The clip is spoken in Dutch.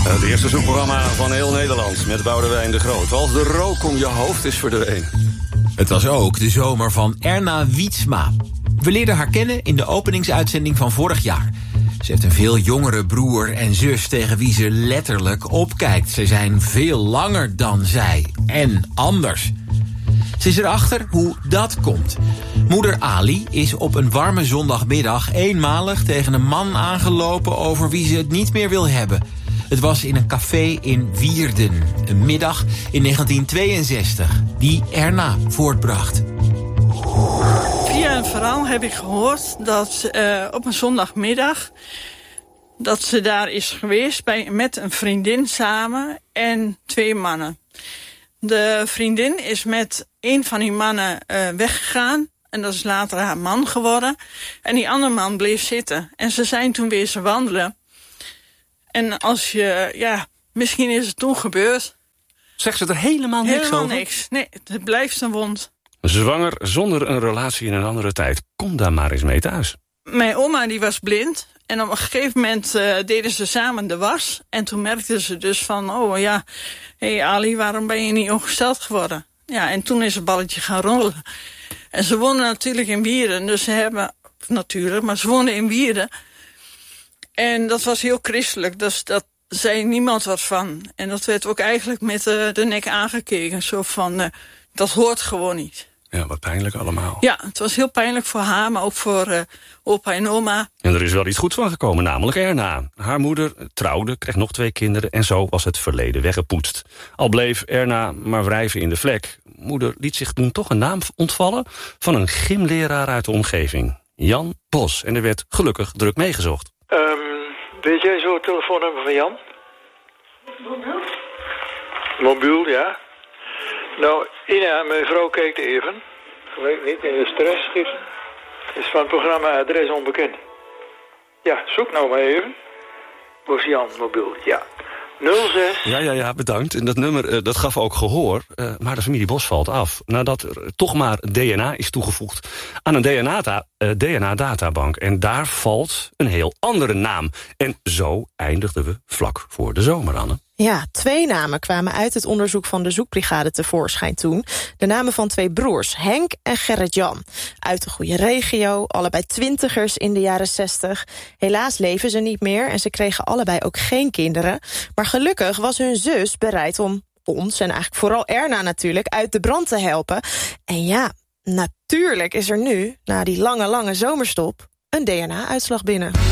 Het eerste zoekprogramma van heel Nederland met Boudewijn de Groot. Als de rook om je hoofd is verdwenen. Het was ook de zomer van Erna Wietsma. We leerden haar kennen in de openingsuitzending van vorig jaar. Ze heeft een veel jongere broer en zus tegen wie ze letterlijk opkijkt. Ze zijn veel langer dan zij en anders. Ze is erachter hoe dat komt. Moeder Ali is op een warme zondagmiddag eenmalig tegen een man aangelopen over wie ze het niet meer wil hebben. Het was in een café in Wierden, een middag in 1962, die Erna voortbracht. Via een verhaal heb ik gehoord dat op een zondagmiddag dat ze daar is geweest met een vriendin samen en 2 mannen. De vriendin is met een van die mannen weggegaan. En dat is later haar man geworden. En die andere man bleef zitten. En ze zijn toen weer ze wandelen. En als je, misschien is het toen gebeurd. Zegt ze er helemaal niks over? Helemaal niks. Nee, het blijft een wond. Zwanger zonder een relatie in een andere tijd. Kom daar maar eens mee thuis. Mijn oma die was blind. En op een gegeven moment deden ze samen de was. En toen merkten ze dus van, hé Ali, waarom ben je niet ongesteld geworden? Ja, en toen is het balletje gaan rollen. En ze wonen natuurlijk in Wierden. Dus maar ze woonden in Wierden. En dat was heel christelijk. Dus dat zei niemand wat van. En dat werd ook eigenlijk met de nek aangekeken. Zo van, dat hoort gewoon niet. Ja, wat pijnlijk allemaal. Ja, het was heel pijnlijk voor haar, maar ook voor opa en oma. En er is wel iets goeds van gekomen, namelijk Erna. Haar moeder trouwde, kreeg nog 2 kinderen en zo was het verleden weggepoetst. Al bleef Erna maar wrijven in de vlek. Moeder liet zich toen toch een naam ontvallen van een gymleraar uit de omgeving. Jan Bos. En er werd gelukkig druk meegezocht. Weet jij zo het telefoonnummer van Jan? Mobiel, ja. Nou, Ina, mijn vrouw kijkt even. Gelijk niet in de stress schieten. Is van het programma Adres Onbekend. Ja, zoek nou maar even. Bos Jan, mobiel, ja. 06. Ja, bedankt. En dat nummer dat gaf ook gehoor. Maar de familie Bos valt af. Nadat er toch maar DNA is toegevoegd aan een DNA-databank. En daar valt een heel andere naam. En zo eindigden we vlak voor de zomer, Anne. Ja, 2 namen kwamen uit het onderzoek van de zoekbrigade tevoorschijn toen. De namen van 2 broers, Henk en Gerrit-Jan. Uit de goede regio, allebei 20ers in de jaren 60. Helaas leven ze niet meer en ze kregen allebei ook geen kinderen. Maar gelukkig was hun zus bereid om ons, en eigenlijk vooral Erna natuurlijk, uit de brand te helpen. En ja, natuurlijk is er nu, na die lange zomerstop, een DNA-uitslag binnen.